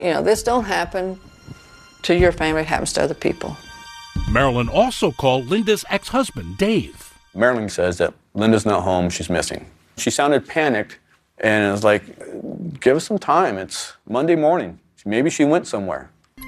You know, this don't happen to your family, it happens to other people. Marilyn also called Linda's ex-husband, Dave. Marilyn says that Linda's not home, she's missing. She sounded panicked, and it was like, give us some time, it's Monday morning. Maybe she went somewhere.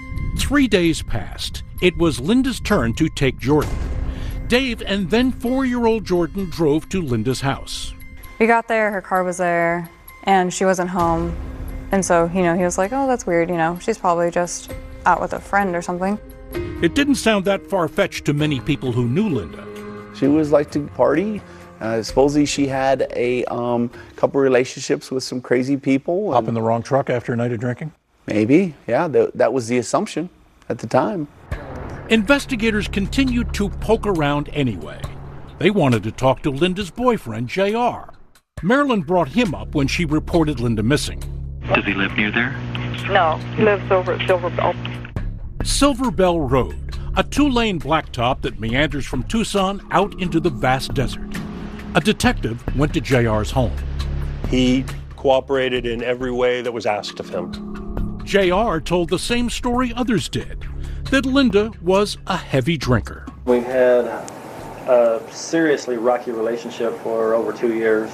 3 days passed. It was Linda's turn to take Jordan. Dave and then 4-year-old Jordan drove to Linda's house. We got there, her car was there, and she wasn't home. And so, he was like, oh, that's weird, she's probably just out with a friend or something. It didn't sound that far-fetched to many people who knew Linda. She was like to party. Supposedly she had a couple relationships with some crazy people. Hop in the wrong truck after a night of drinking? Maybe, yeah, that was the assumption at the time. Investigators continued to poke around anyway. They wanted to talk to Linda's boyfriend, J.R. Marilyn brought him up when she reported Linda missing. Does he live near there? No, he lives over at Silver Bell. Silver Bell Road, a 2-lane blacktop that meanders from Tucson out into the vast desert. A detective went to J.R.'s home. He cooperated in every way that was asked of him. J.R. told the same story others did, that Linda was a heavy drinker. We had a seriously rocky relationship for over 2 years.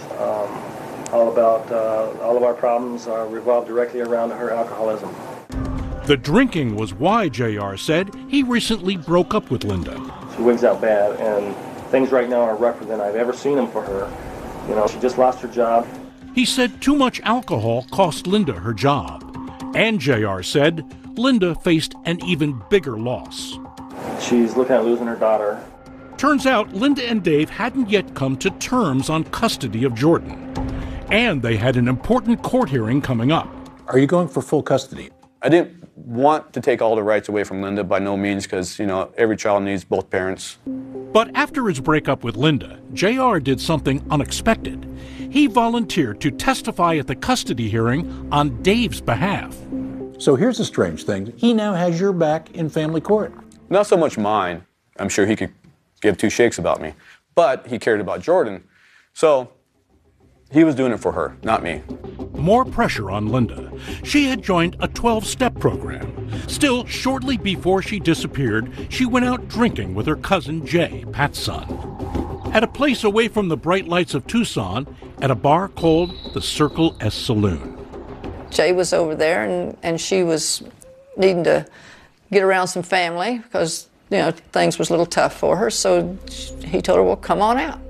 All of our problems revolved directly around her alcoholism. The drinking was why, J.R. said, he recently broke up with Linda. She wigs out bad, and things right now are rougher than I've ever seen them for her. She just lost her job. He said too much alcohol cost Linda her job. And J.R. said Linda faced an even bigger loss. She's looking at losing her daughter. Turns out Linda and Dave hadn't yet come to terms on custody of Jordan. And they had an important court hearing coming up. Are you going for full custody? I didn't want to take all the rights away from Linda by no means, because, every child needs both parents. But after his breakup with Linda, J.R. did something unexpected. He volunteered to testify at the custody hearing on Dave's behalf. So here's the strange thing. He now has your back in family court. Not so much mine. I'm sure he could give 2 shakes about me. But he cared about Jordan. So he was doing it for her, not me. More pressure on Linda. She had joined a 12-step program. Still, shortly before she disappeared, she went out drinking with her cousin Jay, Pat's son. At a place away from the bright lights of Tucson, at a bar called the Circle S Saloon. Jay was over there, and she was needing to get around some family because, things was a little tough for her. So he told her, well, come on out.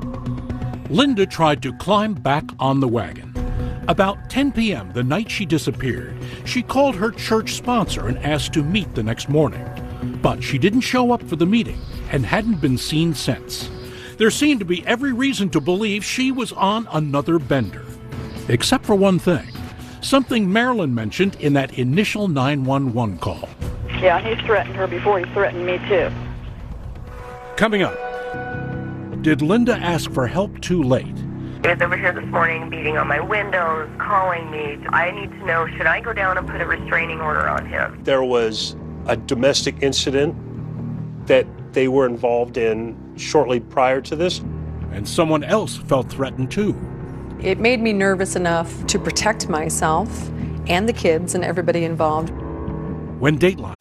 Linda tried to climb back on the wagon. About 10 p.m. the night she disappeared, she called her church sponsor and asked to meet the next morning. But she didn't show up for the meeting and hadn't been seen since. There seemed to be every reason to believe she was on another bender. Except for one thing, something Marilyn mentioned in that initial 911 call. Yeah, he's threatened her before. He threatened me, too. Coming up, did Linda ask for help too late? He was over here this morning beating on my windows, calling me. I need to know, should I go down and put a restraining order on him? There was a domestic incident that they were involved in shortly prior to this. And someone else felt threatened too. It made me nervous enough to protect myself and the kids and everybody involved. When Dateline